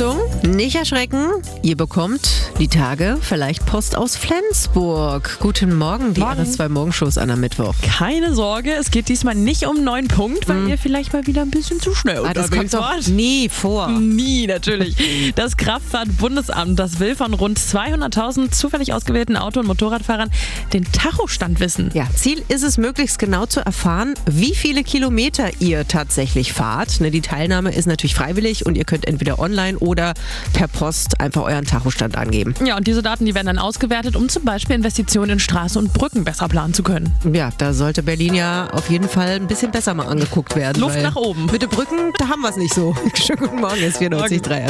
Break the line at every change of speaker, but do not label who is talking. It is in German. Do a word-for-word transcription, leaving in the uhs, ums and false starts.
Achtung, nicht erschrecken, ihr bekommt die Tage vielleicht Post aus Flensburg. Guten Morgen, die
Morgen.
R S zwei Morgenshows an am Mittwoch.
Keine Sorge, es geht diesmal nicht um neun Punkt, weil
Hm.
ihr vielleicht mal wieder ein bisschen zu schnell
Ah, das
unterwegs
kommt doch
wart.
nie vor.
Nie, natürlich. Das Kraftfahrtbundesamt, das will von rund zweihunderttausend zufällig ausgewählten Auto- und Motorradfahrern den Tachostand wissen.
Ja, Ziel ist es, möglichst genau zu erfahren, wie viele Kilometer ihr tatsächlich fahrt. Ne, die Teilnahme ist natürlich freiwillig und ihr könnt entweder online oder per Post einfach euren Tachostand angeben.
Ja, und diese Daten, die werden dann ausgewertet, um zum Beispiel Investitionen in Straßen und Brücken besser planen zu können.
Ja, da sollte Berlin ja auf jeden Fall ein bisschen besser mal angeguckt werden.
Luft
weil
nach oben.
Mit den Brücken, da haben wir es nicht so. Schönen guten Morgen, es ist vierundneunzig Komma drei.